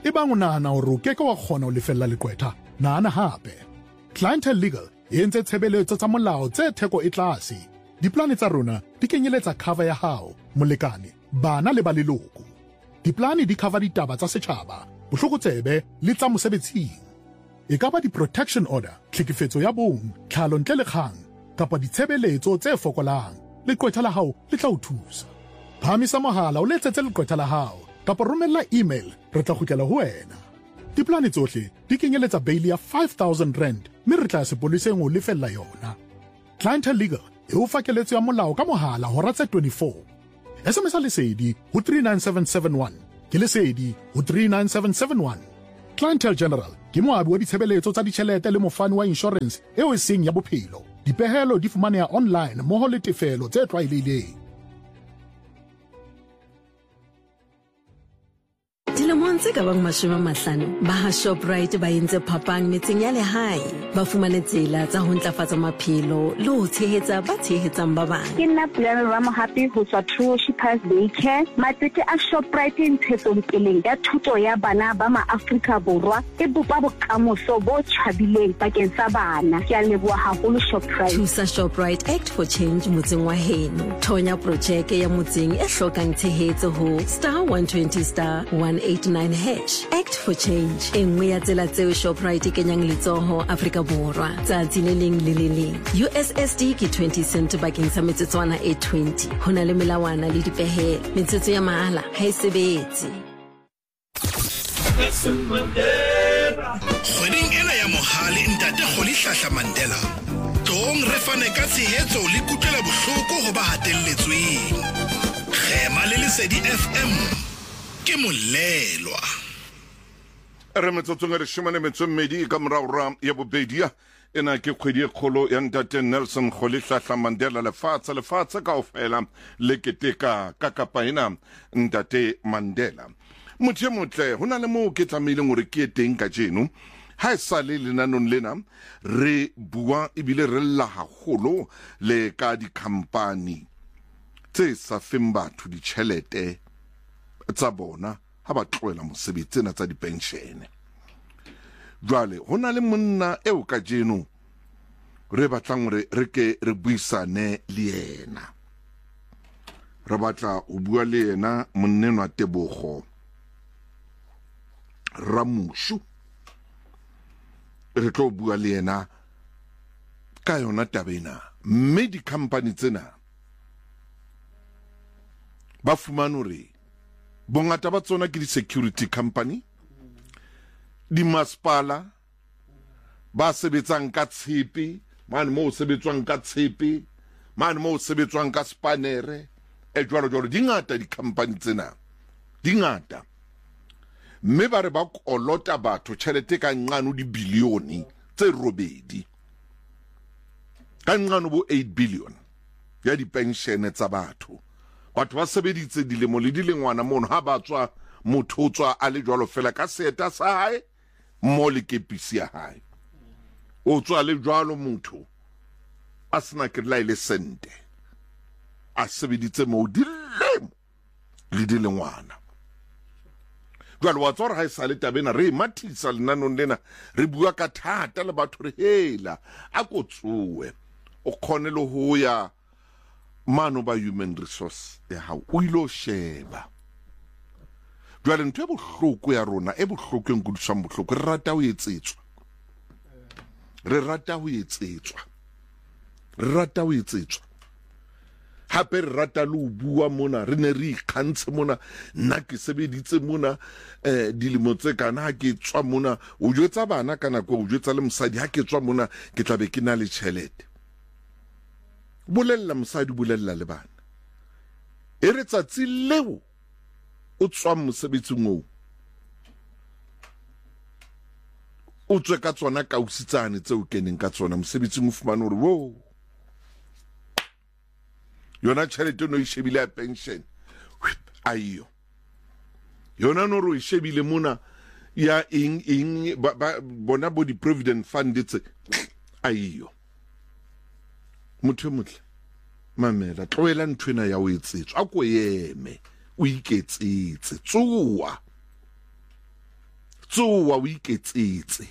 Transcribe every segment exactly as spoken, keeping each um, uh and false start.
e bang o nahana hore o keke wa kgona ho lefella leqwetha nahana hape. Clientele Legal e entse tshebeletso tsa molao tse theko e tlase. Diplane tsa rona di kenyeletsa cover ya hao, molekane, bana le ba leloko. Diplane di cover ditaba tsa setjhaba, bohlokotsebe le tsa mosebetsing. E ka ba di-protection order, tlhekefetso ya bong, tlhalo ntle le kgang, kapa ditshebeletso tse fokolang. Leqwetha la hao le tla o thusa. Phamisa mohala o letsetse leqwetha la hao, kapa romella email, re tla kgutlela ho wena. Diplane tsohle di kenyeletsa bail ya five thousand rand, mme re tla sepoleseng ho lefella yona. Clientele Legal e o fa keletso ya molao ka mohala hora tse twenty-four. S M S lesedi ho three nine seven seven one, ke lesedi ho three nine seven seven one. Clientele General ke moabi wa ditshebeletso tsa ditjhelete le mofani wa insurance eo e seng ya bophelo. Dipehelo di fumaneha online mmoho le tefelo tse tlwaelehileng. Dilemong tse ka bang mashome a mahlano ba ha Shoprite ba entse phapang metseng ya lehae, ba fumane tsela tsa ho ntlafatsa maphelo le ho tshehetsa ba tshehetsang ba bang. Ke nna Pulana Ramohapi ho tswa True Shippers Daycare. Matsete a Shoprite ntshetsongpeleng ya thuto ya bana ba ma-Afrika Borwa e bopa bokamoso bo tjhabileng bakeng sa bana. Ke a leboha haholo Shoprite. Thusa Shoprite Act for Change motseng wa heno. Thonya projeke ya motseng e hlokang tshehetso ho star one twenty star one eighty-nine hash. Act for Change. E nngwe ya tsela tseo Shoprite kenyang letsoho Afrika Borwa. Tsatsi le leng le le leng. U S S D ke twenty cent bakeng sa metsotswana e twenty. Hona le melawana le dipehelo. Metsetso ya mahala ha e sebetse. Kgweding ena ya mohale ntate Kgolihlahla Mandela. Tong re fane ka tshehetso le kutlwela bohloko ho ba hatelletsweng. Khema le Lesedi F M. Ke molelwa. Re metsotsong re shimane metsommedi ka moraora ya bobedia ena ke kgwedi e kgolo ya ntate Nelson Kgolihlahla Mandela lefatshe lefatshe kaofela le keteka ka kapa ena ntate Mandela. Motho motle hona le mo ke tlameileng hore ke teng ka jeno ha e sa le lenanong lena re bua ebile re lla haholo le ka di-company tse sa feng batho ditjhelete tsa bona ha ba tloela mosebetsi na tsa dipenshene. Jwale hona le monna eo ka jeno re batlang re re ke re buisane le yena. Re batla o bua le yena monnenwa Tebogo Ramushu. Re tlo bua le yena ka yona tabena mme di company tsena ba fumana hore bongata ba tsona ke di-security company, di masepala ba sebetsang ka tshepe, mane mo sebetswang ka tshepe, mane mo sebetswang ka spanere e jwalo jwalo. Di ngata di-company tsena, di ngata. Mme ba re ba kolota batho tjhelete ka nqano di bilioni tse robedi, ka nqano bo eight billion ya di-penshene tsa batho. Batho ba sebeditse dilemo le dilengwana mono ha ba tswa motho o tswa a le jwalo fela ka seeta sa hae mo le kepisi ya hae. O tswa le jwalo motho a sena ke la ile sente a sebeditse mo dilemo le dilengwana. Jwale wa tswa ha e sa le tabena re mathisa lenanong lena re bua ka thata le batho re hela a ko tsuwe o khone le ho ya mano ba human resource ya hao o ilo sheba. Jwale ntho e bohloko ya rona e bohloko e nkudisang bohloko re rata ho etsetswa re rata ho etsetswa re rata ho etsetswa hape re rata le ho bua mona re ne re ikgantshe mona nna ke sebeditse mona eh dilemo tse kana ha ke tswa mona o jwetsa bana kana ko o jwetsa le mosadi ha ke tswa mona ke tlabe ke na le tjhelete. Bolella mosadi bolella le bana e re tsatsi leo o tswa mosebetsing o o tswe ka tsona ka usitsane tse o keneng ka tsona mosebetsing o fumana hore wo yona tjhelete no e shebile ya pension ayo yona no ro e shebile mona ya ing ing bona bo di provident fund tse ayo. Motho motle mamela tloela nthwena ya o etsetswa a ko yeme o iketsetse tsuwa tsoa o iketsetse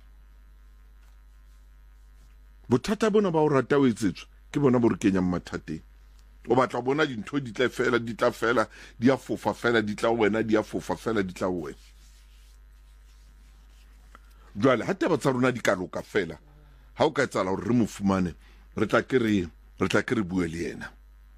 bothata bona ba o rata o etsetswa ke bona bo re kenyang mathateng o batla bona dintho di tla fela di tla fela di a fofa fela di tla wena di a fofa fela di tla wena jwale ha taba tsa rona di ka loka fela ha o ka etsala hore re mo fumane re tla ke re re tla ke re bue le yena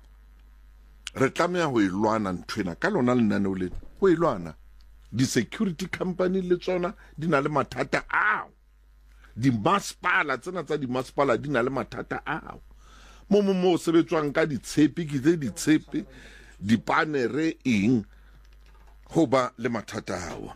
re tlameha ho ilwana nthwena ka lona lenaneo le ho ilwana di security company le tsona di na le mathata ao di masepala tsena tsa di masepala di na le mathata ao mo mo mo sebetswang ka ditshepi ke tse ditshepi dipanere eng ho ba le mathata ao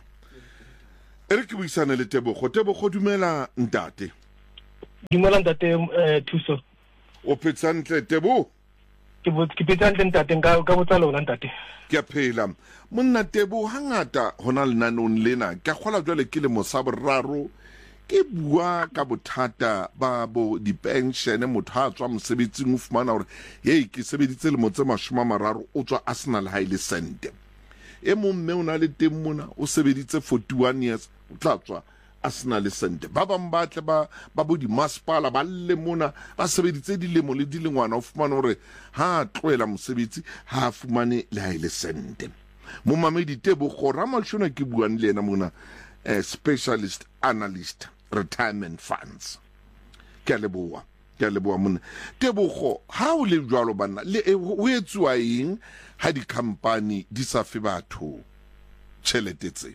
e re ke buisana le Tebogo Tebogo dumela ntate dumela ntate Thuso o petsantle Tebo ke ke petsantle ntate ka ka botsalo la ntate ke a phela monna Tebo hangata hona le nanong lena ke kgola jwale ke le mosaboraro ke bua ka bothata ba bo di-pension motho ha tswa mosebetsing o fumana hore hei ke sebeditse le motse mashome a mararo o tswa Arsenal ha ile sente e mong mme o na le teng mona o sebeditse forty-one years o tla tswa Arsenal sente ba bang batle ba ba bo di masepala ba le mona ba sebeditse dilemo le dilengwana o fumana hore ha tloela mosebetsi ha fumane le ha ile sente mo mamedi Tebogo Ramashona ke buang le ena mona a specialist analyst retirement funds ke a leboa ke a leboa mona Tebogo ha o le jwalo bana le o etsuwa eng ha di company di sa fe batho tšhelete tse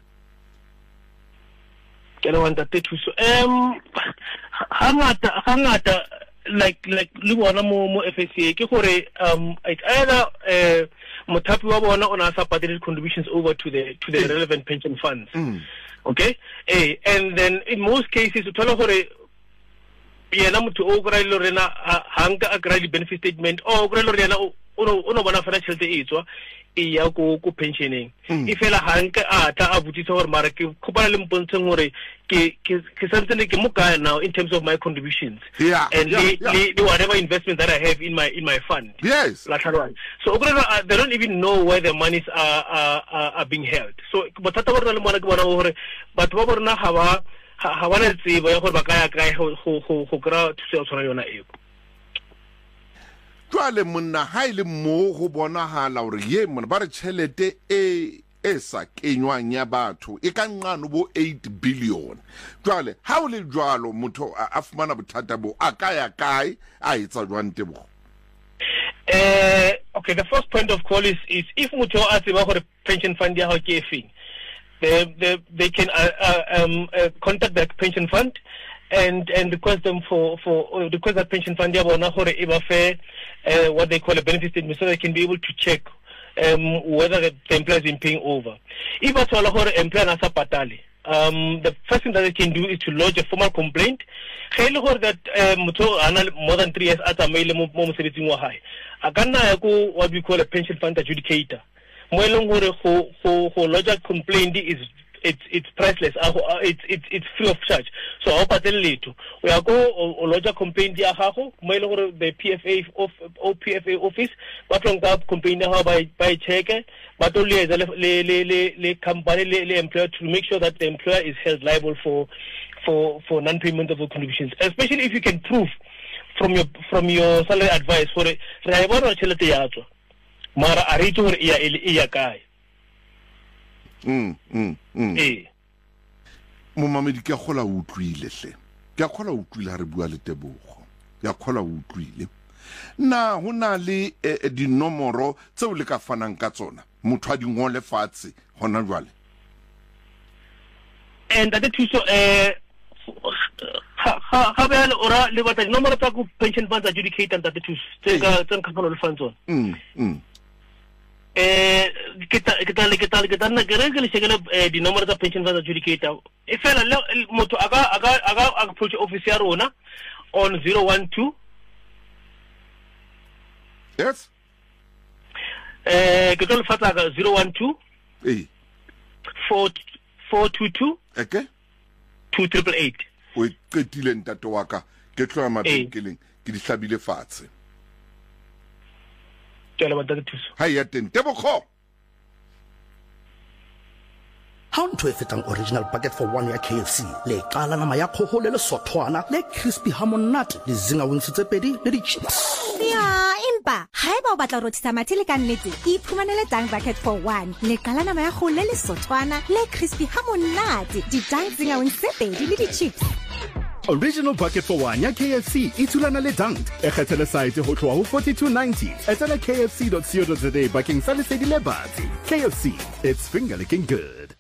ke le wanta Thuso em hangata hangata like like le bona mo mo F S C A ke gore um it either eh mothapi wa bona ona sa paid contributions over to the to the relevant pension funds. Mm. Okay, eh, and then in most cases o thola gore yena motho o kra ile rena hanga a kra benefit statement o kra ile rena o no bona fela tšhelete e tswa e ya go go pensioning e fela hanga a tla a butisa gore mara ke khopana le mpontsheng gore ke ke ke santse ke mo ka now in terms of my contributions yeah, and yeah, the, yeah. The, the whatever investment that I have in my in my fund. Yes. So uh, they don't even know where the monies are are, are, are being held. So bothata bona le mona ke bona gore batho ba bona ha ba ha bana tsebo ya gore ba ka ya ka go go go kra thuso tsona yona eo. Jwale monna ha ile mo go bona hala hore ye mona ba re tšhelete e esa kenywang ya batho e ka nqano bo eight billion jwale ha o le jwalo motho a fumana bothata bo a ka ya kae a etsa jwang Tebogo eh okay the first point of call is is if motho a tseba gore pension fund ya ha ke efeng they they they can uh, uh, um uh, contact the pension fund and and request them for for uh, request that pension fund ya bona gore e ba fe uh, what they call a benefit statement so they can be able to check um whether the, the employer is been paying over. If at all the employer nasa patali, um the first thing that they can do is to lodge a formal complaint. That um more than three years at a mail mo mosebetsing wa hae. Akana ya go what we call a pension fund adjudicator. Mo elong gore go go go lodge a complaint is it's it's priceless. It's it's it's free of charge. So how patele letho. We are go lodge a complaint ya gago mo elong gore the P F A of O P F A office ba tlo nka complaint ya by by check but only le le le le company le, le employer to make sure that the employer is held liable for for for non-payment of the contributions, especially if you can prove from your from your salary advice for re a bona tšhelete ya tswa mara a re gore ya e ya kae. mm mm mm eh mo mamedi ke gola utlwile hle ke gola utlwile ha re bua le Tebogo ya gola utlwile na hona le di nomoro tseo le ka fanang ka tsona motho a di ngole fatshe hona jwale and that Thuso eh ha ha ba le ora le batla di nomoro tsa go pension funds adjudicator that Thuso tse ka tse ka fana le funds on mm mm eh ke ta ke ta le ke ta ke ta nna ke re ke le shekela di nomoro tsa pension funds adjudicator e fela motho aga aga aga approach office ya rona on zero one two. Yes. Eh, ke tlo fatsa ka zero one two. Eh. four four two two. Okay. two triple eight. O qetile ntate wa ka ke tloa mabenkeleng ke di hlabile fatshe. Ke le batla thuso. Ha ya teng Tebogo. ha o ntho e fetang original bucket for one ya K F C le qala nama ya kgoho le lesothwana le crispy ha monate le zinga wintse tse pedi le di-chips. Ya empa haeba o batla rothisa mathele ka nnete iphumanele Dang bucket for one le qala nama ya kgoho le lesothwana le crispy ha monate di-Dang zinga wintse tse pedi le di-chips. Original bucket for one ya K F C e thulana le Dang e kgethele site ho tloha ho forty-two ninety etela k f c dot co dot za bakeng sa lesedi le batsi. K F C, it's finger licking good.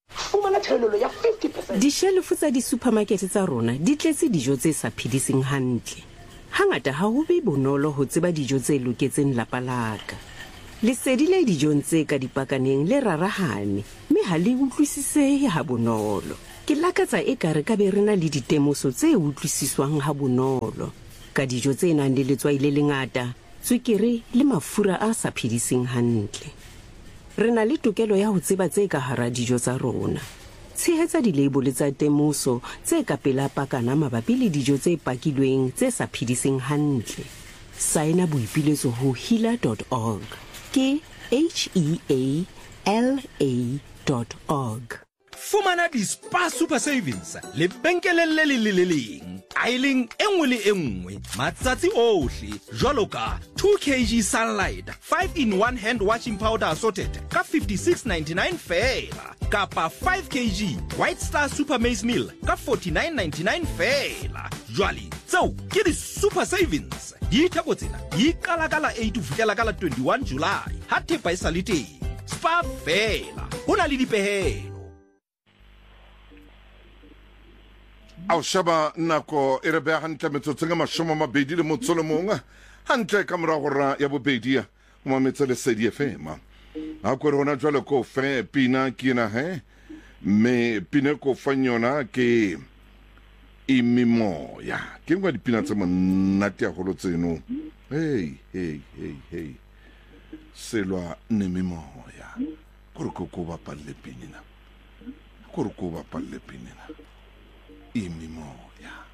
Dishelofo tsa di-supermarket tsa rona di tletse dijo tse sa phediseng hantle. Hangata ha ho be bonolo ho tseba dijo tse loketseng lapa laka. Lesedi le dijong tse ka dipakaneng le rarahane, mme ha le utlwisisehe ha bonolo. Ke lakatsa e ka re ka be rena le ditemoso tse utlwisiswang ha bonolo ka dijo tse nang le letswai le lengata, tswekere le mafura a sa phediseng hantle. Re na le tokelo ya ho tseba tse ka hara dijo tsa rona. Tshehetsa dilabole tsa temoso tse ka pela pakana mabapi le dijo tse pakilweng tse sa phediseng hantle. Saena boipiletso ho healer dot org. Ke H E A L A dot org. Fumana di Spa Super Savings le benkeleng le le le leng aileng engwe le engwe matsatsi ohle jwalo ka two kilograms Sunlight five in one hand washing powder assorted ka fifty-six ninety-nine fela kapa five kilograms White Star Super Maize Meal ka forty-nine ninety-nine fela. Jwale tseo ke di Super Savings di theko tsena di qala ka la eight to fihlela ka la twenty-one July ha thepa e sale teng. Spa fela hona le dipehelo. Ao shaba nako e re beha hantle metsotso nga mashome a mabedi le motso le mong hantle ka mora hora ya bobedi o mametse Lesedi F M a ko re hona jwale ko fe pina ke na he me pina ko fanyona ke imimoya ke ngwa dipina tse monate ya go lotseno. Hey hey hey hey selwa ne mimoya go re go ba palle pinina go re go ba palle pinina imimoya.